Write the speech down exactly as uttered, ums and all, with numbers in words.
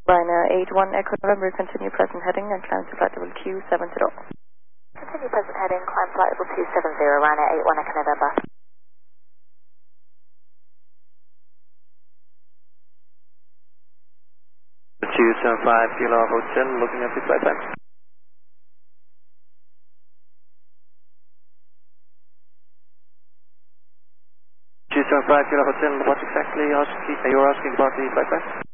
Ryanair eight one Echo November, continue present heading and climb to flight level Q seven zero. Continue present heading, climb flight level two seven zero, Ryanair eight one Echo November. two seven five Kilo Hotel, looking at the flight time. two seven five Kilo Hotel, what exactly asking, you're asking about the flight time?